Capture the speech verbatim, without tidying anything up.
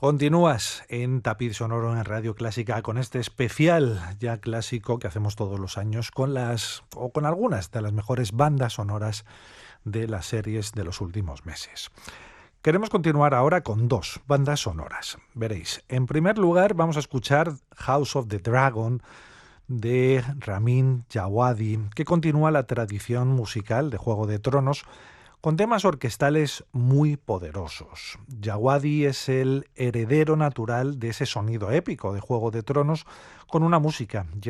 Continúas en Tapiz Sonoro en Radio Clásica con este especial ya clásico que hacemos todos los años con las o con algunas de las mejores bandas sonoras de las series de los últimos meses. Queremos continuar ahora con dos bandas sonoras. Veréis, en primer lugar vamos a escuchar House of the Dragon de Ramin Djawadi, que continúa la tradición musical de Juego de Tronos con temas orquestales muy poderosos. Djawadi es el heredero natural de ese sonido épico de Juego de Tronos, con una música